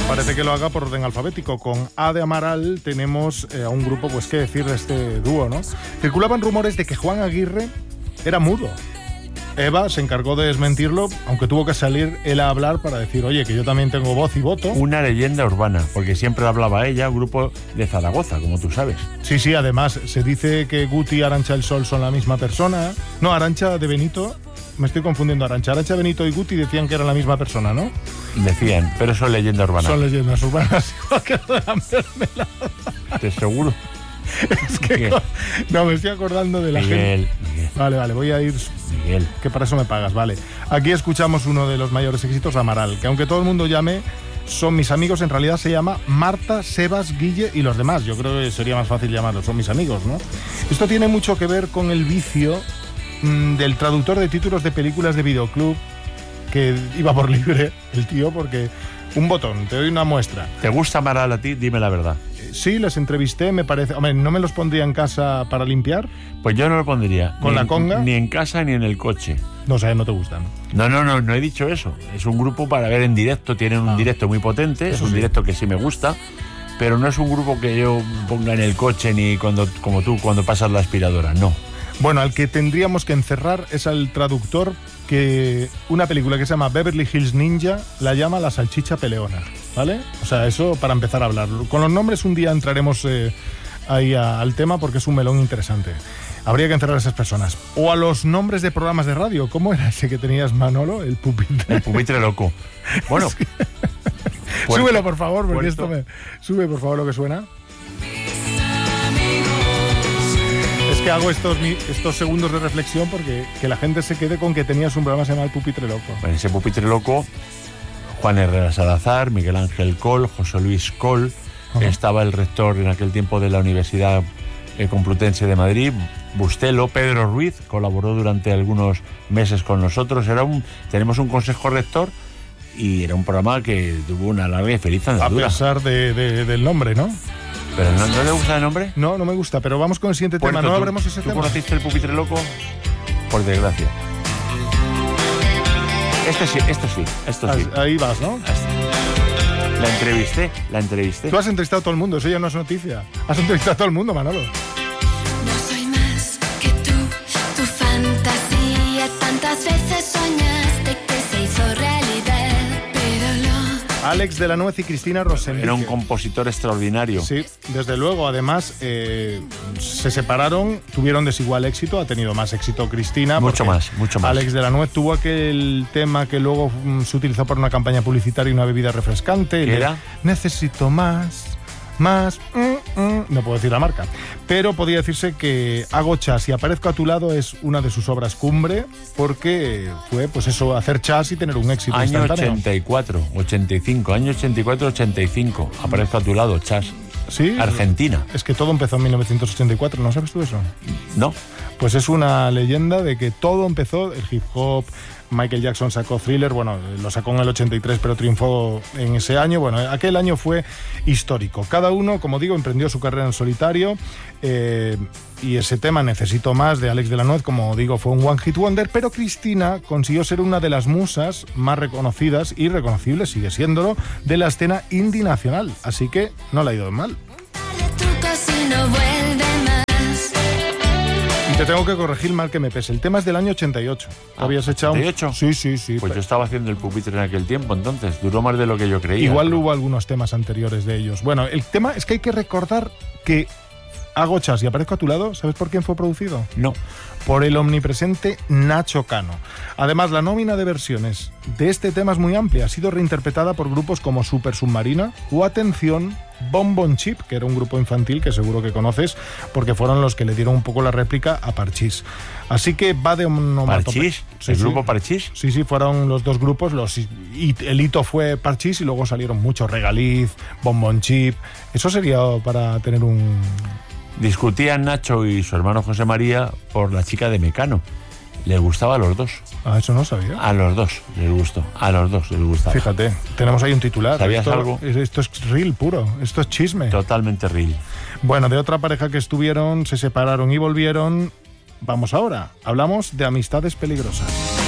Parece que lo haga por orden alfabético. Con A de Amaral tenemos a un grupo, pues qué decir de este dúo, ¿no? Circulaban rumores de que Juan Aguirre era mudo. Eva se encargó de desmentirlo, aunque tuvo que salir él a hablar para decir, oye, que yo también tengo voz y voto. Una leyenda urbana, porque siempre hablaba ella, un grupo de Zaragoza, como tú sabes. Sí, además, se dice que Guti y Arantxa el Sol son la misma persona. No, Arantxa de Benito, me estoy confundiendo. Arantxa Benito y Guti decían que eran la misma persona, ¿no? Decían, pero son leyenda urbana. Son leyendas urbanas, igual que lo de la mermelada. ¿Te seguro? Es que no, me estoy acordando de la gente. Miguel. Vale, voy a ir. Miguel. Que para eso me pagas, vale. Aquí escuchamos uno de los mayores éxitos, Amaral, que aunque todo el mundo llame Son Mis Amigos, en realidad se llama Marta, Sebas, Guille y los demás. Yo creo que sería más fácil llamarlos Son Mis Amigos, ¿no? Esto tiene mucho que ver con el vicio del traductor de títulos de películas de videoclub, que iba por libre el tío, porque un botón, te doy una muestra. ¿Te gusta Amaral a ti? Dime la verdad. Sí, les entrevisté, me parece. Hombre, ¿no me los pondría en casa para limpiar? Pues yo no lo pondría. ¿Con la conga? Ni en casa ni en el coche. No sé, no te gustan. No he dicho eso. Es un grupo para ver en directo, tienen un directo muy potente, es un directo que sí me gusta, pero no es un grupo que yo ponga en el coche ni como tú cuando pasas la aspiradora, no. Bueno, al que tendríamos que encerrar es al traductor, que una película que se llama Beverly Hills Ninja la llama La Salchicha Peleona, ¿vale? O sea, eso para empezar a hablar. Con los nombres un día entraremos ahí al tema, porque es un melón interesante. Habría que encerrar a esas personas. O a los nombres de programas de radio. ¿Cómo era ese que tenías, Manolo? El pupitre. El pupitre loco. Bueno. Súbelo, por favor, porque esto me... Sube, por favor, lo que suena. Es que hago estos segundos de reflexión porque que la gente se quede con que tenías un programa que se llama El Pupitre Loco. Bueno, ese Pupitre Loco, Juan Herrera Salazar, Miguel Ángel Col, José Luis Col, estaba el rector en aquel tiempo de la Universidad Complutense de Madrid, Bustelo, Pedro Ruiz, colaboró durante algunos meses con nosotros. Tenemos un consejo rector y era un programa que tuvo una larga y feliz andadura. A pesar del nombre, ¿no? ¿Pero no le gusta el nombre? No me gusta, pero vamos con el siguiente tema. ¿No habremos ese tema? ¿Tú conociste el Pupitre Loco? Por desgracia. Este sí. Ahí vas, ¿no? La entrevisté. Tú has entrevistado a todo el mundo, eso ya no es noticia. Has entrevistado a todo el mundo, Manolo. No soy más que tú, tu fantasía. Tantas veces soñaste que se hizo realidad, pero Alex de la Nuez y Cristina Rosenberg. Era un compositor extraordinario. Sí, desde luego. Además, se separaron, tuvieron desigual éxito. Ha tenido más éxito Cristina. Mucho más. Alex de la Nuez tuvo aquel tema que luego se utilizó para una campaña publicitaria y una bebida refrescante. ¿Qué era? Necesito más. No puedo decir la marca, pero podría decirse que Hago Chas y Aparezco a tu lado es una de sus obras cumbre, porque fue, pues eso, hacer chas y tener un éxito año instantáneo. 84, 85, año 84, 85, Aparezco a tu lado, chas. Sí. Argentina. Es que todo empezó en 1984, ¿no sabes tú eso? No. Pues es una leyenda de que todo empezó, el hip hop. Michael Jackson sacó Thriller, bueno, lo sacó en el 83, pero triunfó en ese año. Bueno, aquel año fue histórico. Cada uno, como digo, emprendió su carrera en solitario, y ese tema, Necesito Más, de Alex de la Nuez, como digo, fue un one hit wonder, pero Cristina consiguió ser una de las musas más reconocidas y reconocibles, sigue siéndolo, de la escena indie nacional. Así que no le ha ido mal. Y te tengo que corregir, mal que me pese. El tema es del año 88. ¿Habías echado? ¿88? Sí. Pues yo estaba haciendo el pupitre en aquel tiempo, entonces. Duró más de lo que yo creía. Igual hubo algunos temas anteriores de ellos. Bueno, el tema es que hay que recordar que Hago Chas y Aparezco a tu lado, ¿sabes por quién fue producido? No. Por el omnipresente Nacho Cano. Además, la nómina de versiones de este tema es muy amplia. Ha sido reinterpretada por grupos como Super Submarina o, atención, Bon Bon Chip, que era un grupo infantil que seguro que conoces, porque fueron los que le dieron un poco la réplica a Parchís. Así que va de onomatopeya. ¿Parchís? ¿El grupo Parchís? Sí, fueron los dos grupos. Y el hito fue Parchís y luego salieron muchos, Regaliz, Bon Bon Chip. Eso sería para tener un... Discutían Nacho y su hermano José María por la chica de Mecano. Les gustaba a los dos. Ah, eso no sabía. A los dos les gustó. A los dos les gustaba. Fíjate, tenemos ahí un titular. ¿Sabías algo? Esto es real puro. Esto es chisme. Totalmente real. Bueno, de otra pareja que estuvieron, se separaron y volvieron. Vamos ahora. Hablamos de amistades peligrosas.